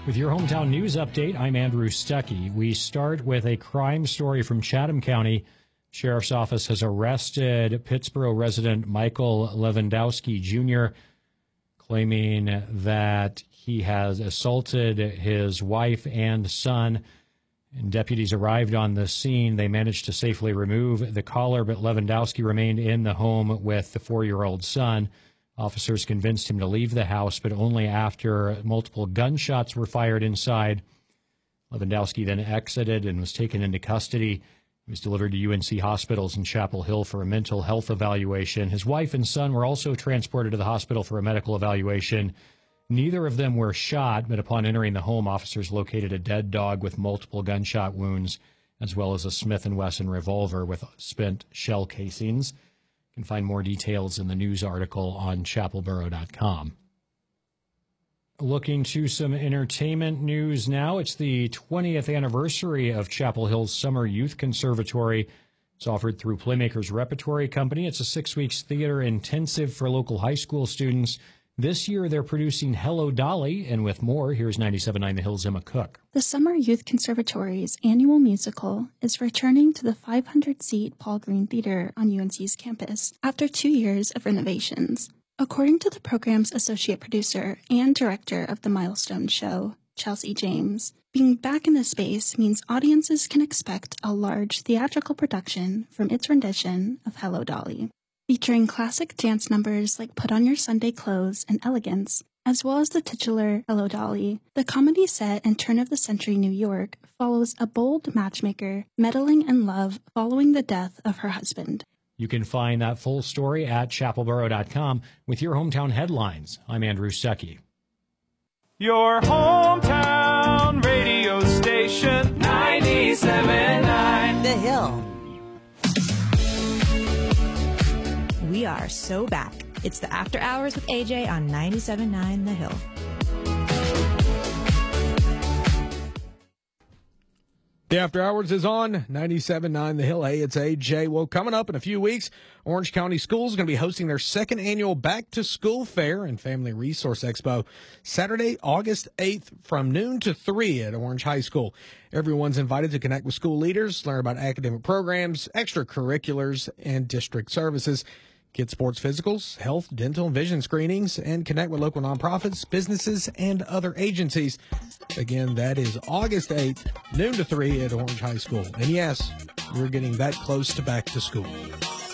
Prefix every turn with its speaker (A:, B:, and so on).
A: With your hometown news update, I'm Andrew Stuckey. We start with a crime story from Chatham County. Sheriff's Office has arrested Pittsboro resident Michael Lewandowski Jr., claiming that he has assaulted his wife and son. And deputies arrived on the scene. They managed to safely remove the collar, but Lewandowski remained in the home with the 4-year-old son. Officers convinced him to leave the house, but only after multiple gunshots were fired inside. Lewandowski then exited and was taken into custody. He was delivered to UNC hospitals in Chapel Hill for a mental health evaluation. His wife and son were also transported to the hospital for a medical evaluation. Neither of them were shot, but upon entering the home, officers located a dead dog with multiple gunshot wounds, as well as a Smith & Wesson revolver with spent shell casings. You can find more details in the news article on chapelboro.com. Looking to some entertainment news now. It's the 20th anniversary of Chapel Hill's Summer Youth Conservatory. It's offered through Playmakers Repertory Company. It's a 6-week theater intensive for local high school students. This year, they're producing Hello, Dolly, and with more, here's 97.9 The Hill's Emma Cook.
B: The Summer Youth Conservatory's annual musical is returning to the 500-seat Paul Green Theater on UNC's campus after 2 years of renovations. According to the program's associate producer and director of the Milestone Show, Chelsea James, being back in the space means audiences can expect a large theatrical production from its rendition of Hello, Dolly. Featuring classic dance numbers like Put On Your Sunday Clothes and Elegance, as well as the titular Hello, Dolly, the comedy set in turn-of-the-century New York follows a bold matchmaker meddling in love following the death of her husband.
A: You can find that full story at chapelboro.com with your hometown headlines. I'm Andrew Stuckey.
C: Your hometown radio station, 97.9
D: The Hill. We are so back. It's the After Hours with AJ on 97.9 The Hill.
E: The After Hours is on 97.9 The Hill. Hey, it's AJ. Well, coming up in a few weeks, Orange County Schools is going to be hosting their second annual Back to School Fair and Family Resource Expo Saturday, August 8th from noon to 3 at Orange High School. Everyone's invited to connect with school leaders, learn about academic programs, extracurriculars, and district services. Get sports physicals, health, dental, and vision screenings, and connect with local nonprofits, businesses, and other agencies. Again, that is August 8th, noon to 3 at Orange High School. And yes, we're getting that close to back to school.